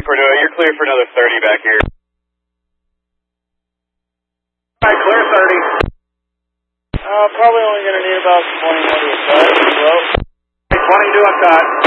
Cordova, you're clear for another 30 back here. Alright, clear 30. Probably only going to need about 20 more to a cut. Well, 20 to a cut.